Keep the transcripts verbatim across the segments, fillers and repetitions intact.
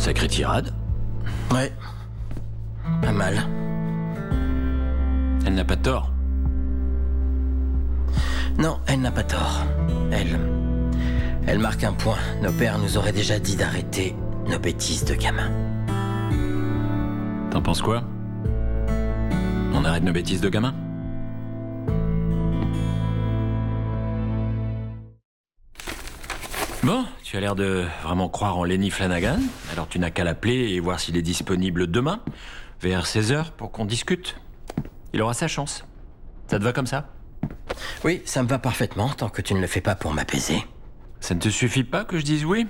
Sacrée tirade. Ouais. Pas mal. Elle n'a pas tort. Non, elle n'a pas tort. Elle... Elle marque un point. Nos pères nous auraient déjà dit d'arrêter nos bêtises de gamins. T'en penses quoi? On arrête nos bêtises de gamin? Bon, tu as l'air de vraiment croire en Lenny Flanagan. Alors tu n'as qu'à l'appeler et voir s'il est disponible demain, vers seize heures, pour qu'on discute. Il aura sa chance. Ça te va comme ça? Oui, ça me va parfaitement, tant que tu ne le fais pas pour m'apaiser. Ça ne te suffit pas que je dise oui?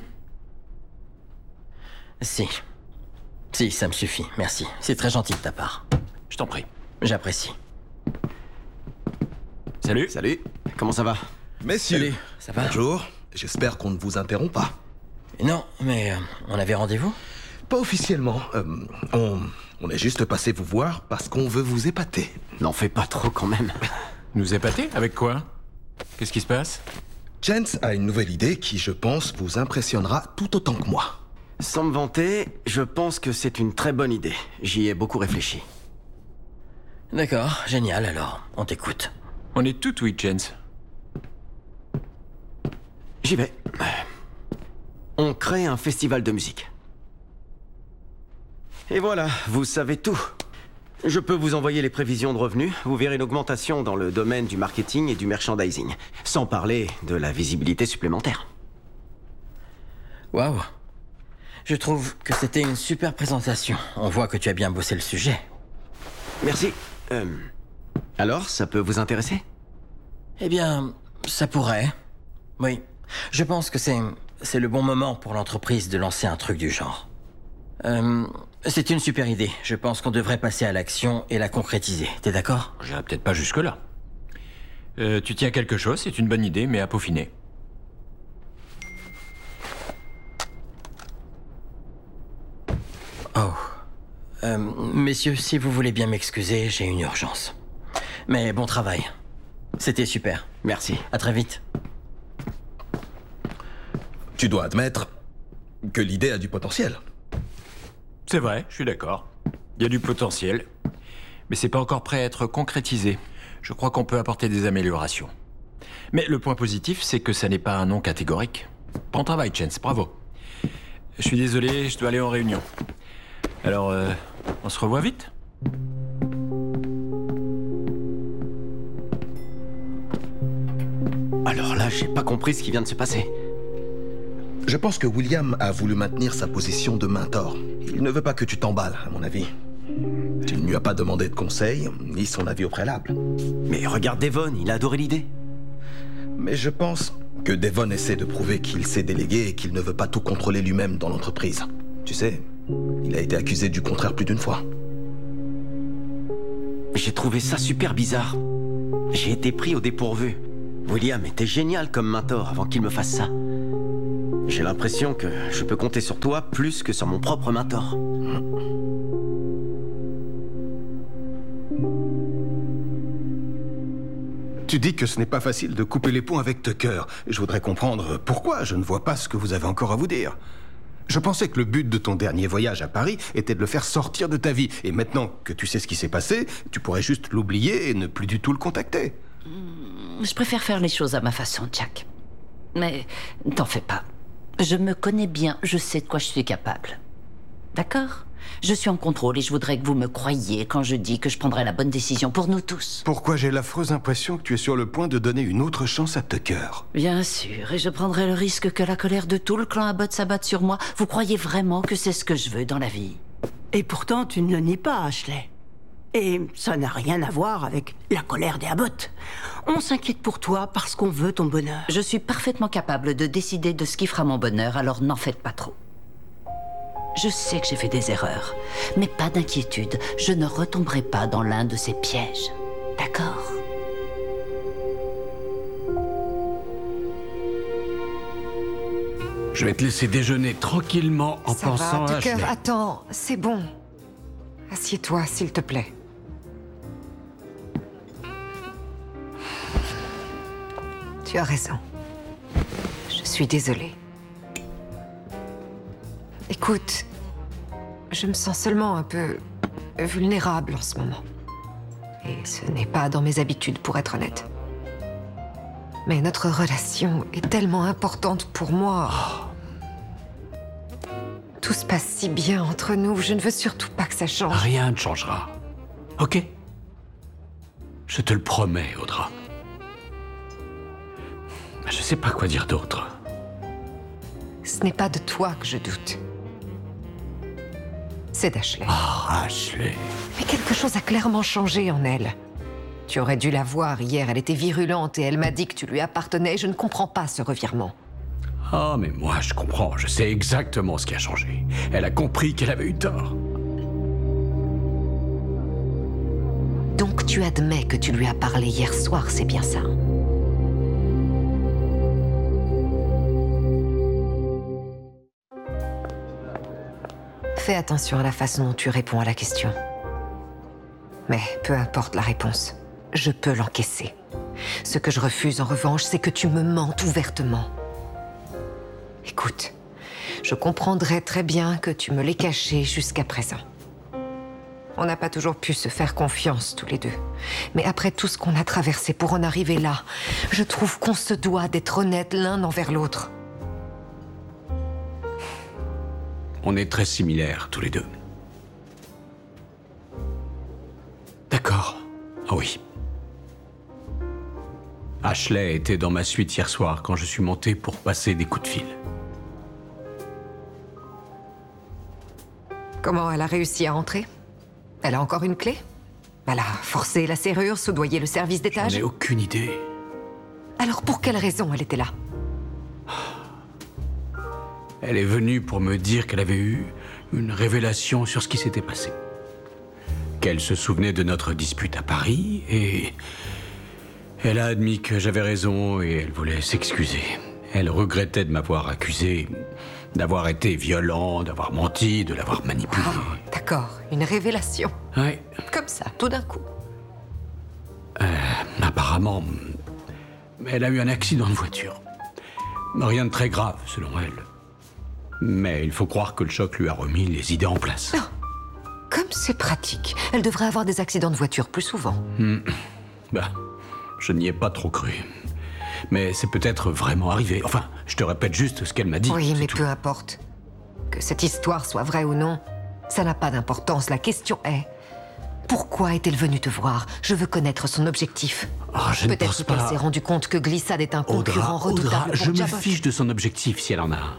Si. Si, ça me suffit, merci. C'est très gentil de ta part. Je t'en prie. J'apprécie. Salut. Salut, comment ça va? Messieurs, Salut, ça va? bonjour. J'espère qu'on ne vous interrompt pas. Non, mais euh, on avait rendez-vous? Pas officiellement. Euh, on, on est juste passé vous voir parce qu'on veut vous épater. N'en fais pas trop quand même. Nous épater? Avec quoi? Qu'est-ce qui se passe? Chance a une nouvelle idée qui, je pense, vous impressionnera tout autant que moi. Sans me vanter, je pense que c'est une très bonne idée. J'y ai beaucoup réfléchi. D'accord, génial alors, on t'écoute. On est tout oui, Chance. J'y vais. On crée un festival de musique. Et voilà, vous savez tout. Je peux vous envoyer les prévisions de revenus. Vous verrez une augmentation dans le domaine du marketing et du merchandising. Sans parler de la visibilité supplémentaire. Waouh. Je trouve que c'était une super présentation. On voit que tu as bien bossé le sujet. Merci. Euh, alors, ça peut vous intéresser? Eh bien, ça pourrait. Oui. Je pense que c'est... c'est le bon moment pour l'entreprise de lancer un truc du genre. Euh... C'est une super idée. Je pense qu'on devrait passer à l'action et la concrétiser. T'es d'accord? J'irai peut-être pas jusque-là. Euh, tu tiens quelque chose, c'est une bonne idée, mais à peaufiner. Oh. Euh, messieurs, si vous voulez bien m'excuser, j'ai une urgence. Mais bon travail. C'était super. Merci. À très vite. Tu dois admettre que l'idée a du potentiel. C'est vrai, je suis d'accord. Il y a du potentiel, mais c'est pas encore prêt à être concrétisé. Je crois qu'on peut apporter des améliorations. Mais le point positif, c'est que ça n'est pas un non catégorique. Bon travail, Chance, bravo. Je suis désolé, je dois aller en réunion. Alors, euh, on se revoit vite? Alors là, j'ai pas compris ce qui vient de se passer. Je pense que William a voulu maintenir sa position de mentor. Il ne veut pas que tu t'emballes, à mon avis. Tu ne lui as pas demandé de conseils, ni son avis au préalable. Mais regarde Devon, il a adoré l'idée. Mais je pense que Devon essaie de prouver qu'il sait déléguer et qu'il ne veut pas tout contrôler lui-même dans l'entreprise. Tu sais, il a été accusé du contraire plus d'une fois. J'ai trouvé ça super bizarre. J'ai été pris au dépourvu. William était génial comme mentor avant qu'il me fasse ça. J'ai l'impression que je peux compter sur toi plus que sur mon propre mentor. Tu dis que ce n'est pas facile de couper les ponts avec Tucker. Je voudrais comprendre pourquoi. Je ne vois pas ce que vous avez encore à vous dire. Je pensais que le but de ton dernier voyage à Paris était de le faire sortir de ta vie. Et maintenant que tu sais ce qui s'est passé, tu pourrais juste l'oublier et ne plus du tout le contacter. Je préfère faire les choses à ma façon, Jack. Mais t'en fais pas. Je me connais bien, je sais de quoi je suis capable. D'accord? Je suis en contrôle et je voudrais que vous me croyiez quand je dis que je prendrai la bonne décision pour nous tous. Pourquoi j'ai l'affreuse impression que tu es sur le point de donner une autre chance à Tucker? Bien sûr, et je prendrai le risque que la colère de tout le clan Abbott s'abatte sur moi. Vous croyez vraiment que c'est ce que je veux dans la vie? Et pourtant, tu ne le nies pas, Ashley. Et ça n'a rien à voir avec la colère des Abbott. On s'inquiète pour toi parce qu'on veut ton bonheur. Je suis parfaitement capable de décider de ce qui fera mon bonheur, alors n'en faites pas trop. Je sais que j'ai fait des erreurs, mais pas d'inquiétude, je ne retomberai pas dans l'un de ces pièges. D'accord? Je vais te laisser déjeuner tranquillement en Ça pensant va, à Tucker, Ashley. attends, c'est bon. Assieds-toi, s'il te plaît. Tu as raison. Je suis désolée. Écoute, Je me sens seulement un peu vulnérable en ce moment. Et ce n'est pas dans mes habitudes, pour être honnête. Mais notre relation est tellement importante pour moi. Tout se passe si bien entre nous, je ne veux surtout pas que ça change. Rien ne changera. Ok? Je te le promets, Audra. Je sais pas quoi dire d'autre. Ce n'est pas de toi que je doute. C'est d'Ashley. Ah, Ashley. Mais quelque chose a clairement changé en elle. Tu aurais dû la voir hier, elle était virulente et elle m'a dit que tu lui appartenais. Je ne comprends pas ce revirement. Ah, mais moi, je comprends. Je sais exactement ce qui a changé. Elle a compris qu'elle avait eu tort. Donc tu admets que tu lui as parlé hier soir, c'est bien ça? Fais attention à la façon dont tu réponds à la question. Mais peu importe la réponse, je peux l'encaisser. Ce que je refuse en revanche, c'est que tu me mentes ouvertement. Écoute, je comprendrais très bien que tu me l'aies caché jusqu'à présent. On n'a pas toujours pu se faire confiance tous les deux. Mais après tout ce qu'on a traversé pour en arriver là, je trouve qu'on se doit d'être honnêtes l'un envers l'autre. On est très similaires, tous les deux. D'accord. Ah oui. Ashley était dans ma suite hier soir quand je suis monté pour passer des coups de fil. Comment elle a réussi à entrer? Elle a encore une clé? Elle a forcé la serrure, soudoyé le service d'étage? J'en ai aucune idée. Alors pour quelle raison elle était là? Elle est venue pour me dire qu'elle avait eu une révélation sur ce qui s'était passé. Qu'elle se souvenait de notre dispute à Paris et... elle a admis que j'avais raison et elle voulait s'excuser. Elle regrettait de m'avoir accusé d'avoir été violent, d'avoir menti, de l'avoir manipulé. Ah, d'accord, une révélation. Oui. Comme ça, tout d'un coup. Euh, apparemment, elle a eu un accident de voiture. Rien de très grave, selon elle. Mais il faut croire que le choc lui a remis les idées en place. Oh, comme c'est pratique. Elle devrait avoir des accidents de voiture plus souvent. Hmm. Bah, je n'y ai pas trop cru. Mais c'est peut-être vraiment arrivé. Enfin, je te répète juste ce qu'elle m'a dit. Oui, mais tout. peu importe. Que cette histoire soit vraie ou non, ça n'a pas d'importance. La question est... pourquoi est-elle venue te voir? Je veux connaître son objectif. Oh, je ne pense Peut-être qu'elle pas... s'est rendue compte que Glissade est un concurrent Audra, redoutable Audra, pour je me Jabot. fiche de son objectif si elle en a un.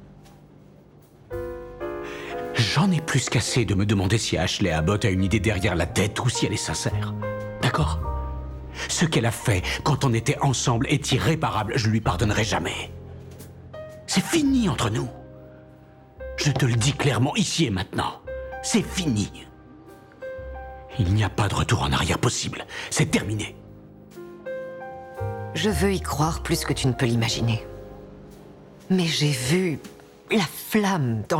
J'en ai plus qu'assez de me demander si Ashley Abbott a une idée derrière la tête ou si elle est sincère. D'accord? Ce qu'elle a fait quand on était ensemble est irréparable. Je lui pardonnerai jamais. C'est fini entre nous. Je te le dis clairement ici et maintenant. C'est fini. Il n'y a pas de retour en arrière possible. C'est terminé. Je veux y croire plus que tu ne peux l'imaginer. Mais j'ai vu la flamme dans